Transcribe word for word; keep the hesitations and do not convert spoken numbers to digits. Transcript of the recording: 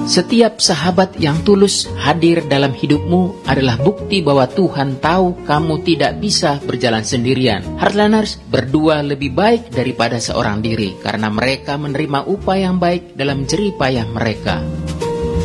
Setiap sahabat yang tulus hadir dalam hidupmu adalah bukti bahwa Tuhan tahu kamu tidak bisa berjalan sendirian. Heartlanders, berdua lebih baik daripada seorang diri karena mereka menerima upah yang baik dalam jerih payah mereka.